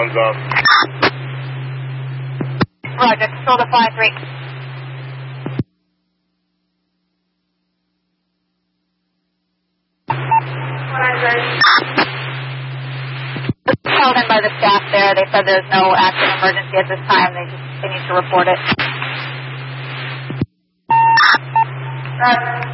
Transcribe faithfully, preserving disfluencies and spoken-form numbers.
one's up. Roger, control to five three. Called in by the staff there. They said there's no active emergency at this time. They just they need to report it. Roger.